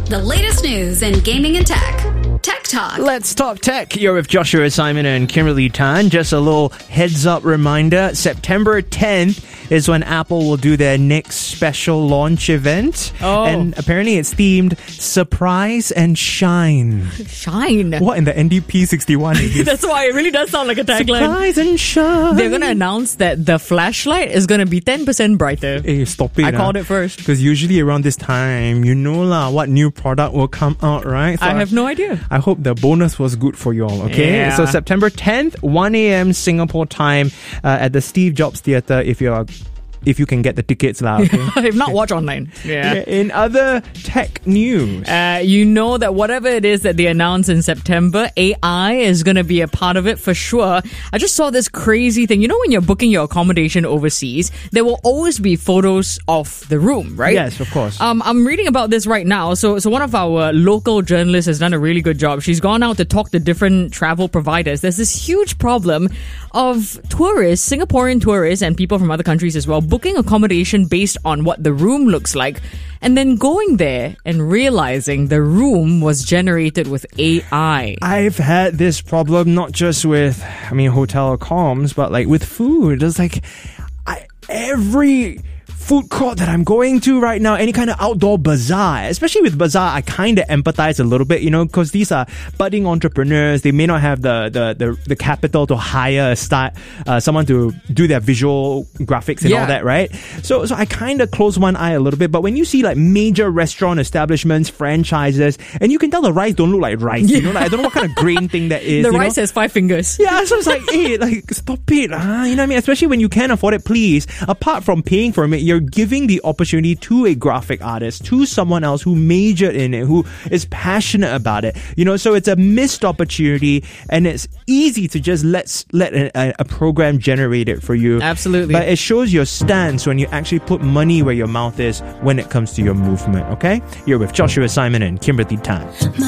The latest news in gaming and tech. Tech Talk. Let's talk tech. You're with Joshua Simon and Kimberly Tan. Just a little heads up reminder. September 10th is when Apple will do their next special launch event. Oh. And apparently it's themed Surprise and Shine. Shine. What in the NDP 61 is? That's why it really does sound like a tagline. Surprise and Shine. They're going to announce that the flashlight is going to be 10% brighter. Hey, stop it. I called it first. Because usually around this time, you know lah, what new product will come out, right? So I have no idea. I hope the bonus was good for you all, okay? Yeah. So September 10th, 1 a.m. Singapore time at the Steve Jobs Theatre if you can get the tickets lah, okay? If not, watch online. Yeah. In other tech news. You know that whatever it is that they announce in September, AI is going to be a part of it for sure. I just saw this crazy thing. You know when you're booking your accommodation overseas, there will always be photos of the room, right? Yes, of course. I'm reading about this right now. So one of our local journalists has done a really good job. She's gone out to talk to different travel providers. There's this huge problem of tourists, Singaporean tourists and people from other countries as well, booking accommodation based on what the room looks like and then going there and realizing the room was generated with AI. I've had this problem not just with, hotel comms, but like with food. It's like every food court that I'm going to right now, any kind of outdoor bazaar, especially with bazaar, I kind of empathize a little bit, because these are budding entrepreneurs. They may not have the capital to hire someone to do their visual graphics and all that, right? So I kind of close one eye a little bit. But when you see like major restaurant establishments, franchises, and you can tell the rice don't look like rice, like, I don't know what kind of grain thing that is. The rice has 5 fingers. Yeah, so it's like, hey, like, stop it. You know what I mean? Especially when you can't afford it, please. Apart from paying for it, you're giving the opportunity to a graphic artist, to someone else who majored in it, who is passionate about it. So it's a missed opportunity, and it's easy to just let a program generate it for you. Absolutely. But it shows your stance when you actually put money where your mouth is when it comes to your movement, okay? You're with Joshua Simon and Kimberly Tan.